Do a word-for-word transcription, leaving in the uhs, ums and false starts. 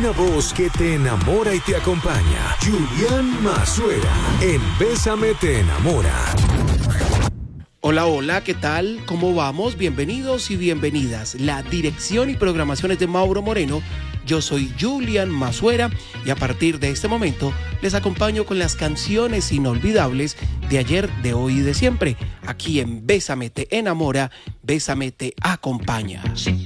Una voz que te enamora y te acompaña. Julián Mazuera en Bésame te enamora. Hola, hola, ¿qué tal? ¿Cómo vamos? Bienvenidos y bienvenidas. La dirección y programación es de Mauro Moreno. Yo soy Julián Mazuera y a partir de este momento les acompaño con las canciones inolvidables de ayer, de hoy y de siempre. Aquí en Bésame te enamora, Bésame te acompaña.